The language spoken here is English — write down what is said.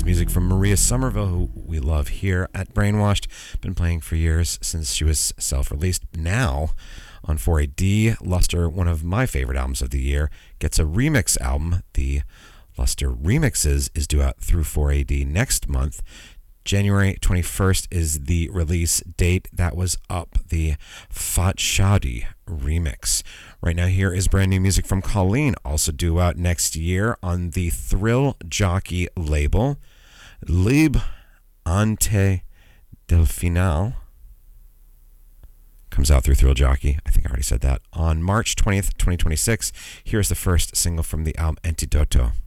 is music from Maria Somerville, who we love here at Brainwashed. Been playing for years since she was self-released. Now, on 4AD, Luster, one of my favorite albums of the year, gets a remix album. The Luster Remixes is due out through 4AD next month. January 21st is the release date. That was up, the Fat Shadi remix. Right now, here is brand new music from Colleen, also due out next year on the Thrill Jockey label. Libre Ante del Final comes out through Thrill Jockey. I think I already said that. On March 20th, 2026, here's the first single from the album Antidoto.